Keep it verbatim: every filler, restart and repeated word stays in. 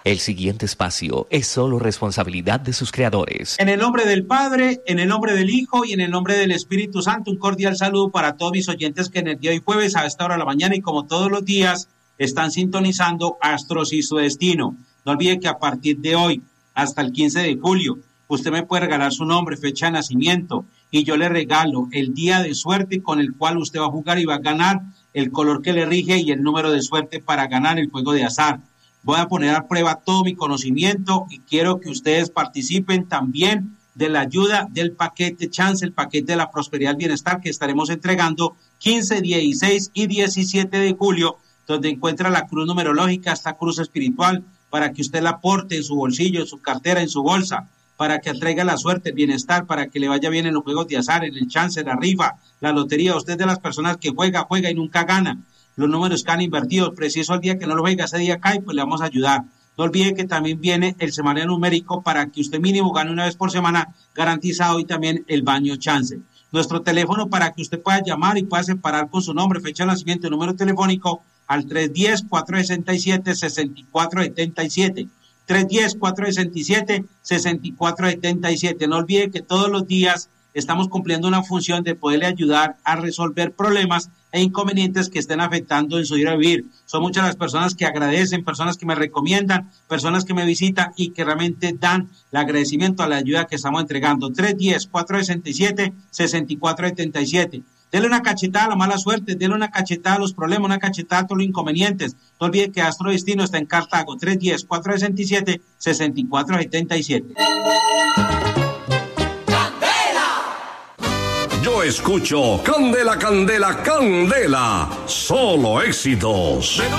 El siguiente espacio es solo responsabilidad de sus creadores. En el nombre del Padre, en el nombre del Hijo y en el nombre del Espíritu Santo, un cordial saludo para todos mis oyentes que en el día de hoy jueves a esta hora de la mañana y como todos los días están sintonizando Astros y su Destino. No olvide que a partir de hoy hasta el quince de julio usted me puede regalar su nombre, fecha de nacimiento y yo le regalo el día de suerte con el cual usted va a jugar y va a ganar el color que le rige y el número de suerte para ganar el juego de azar. Voy a poner a prueba todo mi conocimiento y quiero que ustedes participen también de la ayuda del paquete Chance, el paquete de la prosperidad y el bienestar que estaremos entregando quince, dieciséis y diecisiete de julio, donde encuentra la cruz numerológica, esta cruz espiritual, para que usted la aporte en su bolsillo, en su cartera, en su bolsa, para que atraiga la suerte, el bienestar, para que le vaya bien en los juegos de azar, en el chance, la rifa, la lotería. Usted es de las personas que juega, juega y nunca gana. Los números caen invertidos, preciso al día que no lo juega, ese día cae, pues le vamos a ayudar. No olvide que también viene el semanario numérico para que usted mínimo gane una vez por semana, garantizado, y también el baño chance. Nuestro teléfono para que usted pueda llamar y pueda separar con su nombre, fecha de nacimiento, número telefónico al tres uno cero, cuatro seis siete, seis cuatro siete siete. tres uno cero, cuatro seis siete, seis cuatro siete siete. No olvide que todos los días estamos cumpliendo una función de poderle ayudar a resolver problemas e inconvenientes que estén afectando en su ir a vivir. Son muchas las personas que agradecen, personas que me recomiendan, personas que me visitan y que realmente dan el agradecimiento a la ayuda que estamos entregando. tres uno cero, cuatro seis siete, seis cuatro siete siete. Dele una cachetada a la mala suerte, dele una cachetada a los problemas, una cachetada a todos los inconvenientes. No olvide que Astro Destino está en Cartago, tres uno cero, cuatro seis siete, seis cuatro siete siete. Yo escucho Candela, Candela, Candela, solo éxitos.